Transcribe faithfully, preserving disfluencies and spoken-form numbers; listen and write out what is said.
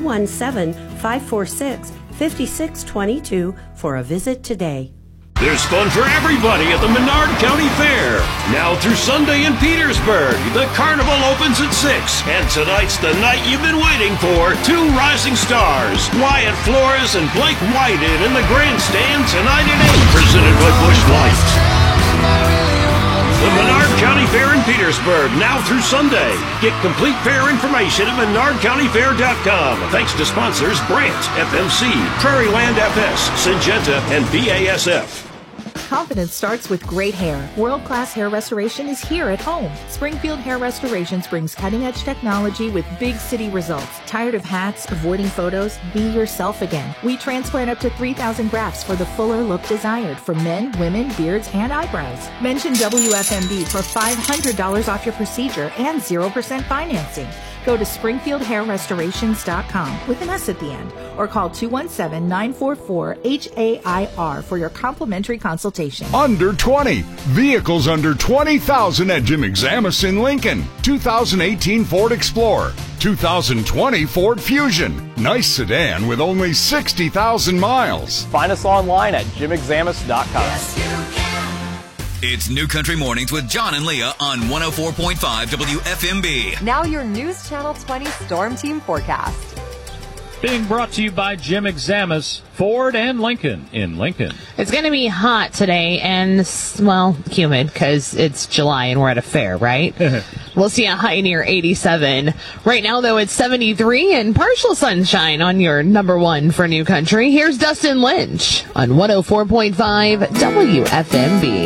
one seven, five four six, five six two two for a visit today. There's fun for everybody at the Menard County Fair. Now through Sunday in Petersburg, the carnival opens at six. And tonight's the night you've been waiting for. Two rising stars, Wyatt Flores and Blake Whited in the grandstand tonight at eight. Presented by Busch Light. The Menard County Fair in Petersburg, now through Sunday. Get complete fair information at menard county fair dot com. Thanks to sponsors Brandt, F M C, Prairie Land F S, Syngenta, and B A S F. Confidence starts with great hair. World-class hair restoration is here at home. Springfield Hair Restorations brings cutting-edge technology with big city results. Tired of hats, avoiding photos? Be yourself again. We transplant up to three thousand grafts for the fuller look desired for men, women, beards, and eyebrows. Mention W F M B for five hundred dollars off your procedure and zero percent financing. Go to springfield hair restorations dot com with an S at the end or call two one seven, nine four four, H A I R for your complimentary consultation. Under twenty. Vehicles under twenty thousand at Jim Examus in Lincoln. two thousand eighteen Ford Explorer. two thousand twenty Ford Fusion. Nice sedan with only sixty thousand miles. Find us online at jim examus dot com. Yes, you can. It's New Country Mornings with John and Leah on one oh four point five W F M B. Now your News Channel twenty Storm Team forecast. Being brought to you by Jim Examus, Ford and Lincoln in Lincoln. It's going to be hot today and, well, humid because it's July and we're at a fair, right? We'll see a high near eighty-seven. Right now, though, it's seventy-three and partial sunshine on your number one for New Country. Here's Dustin Lynch on one oh four point five W F M B.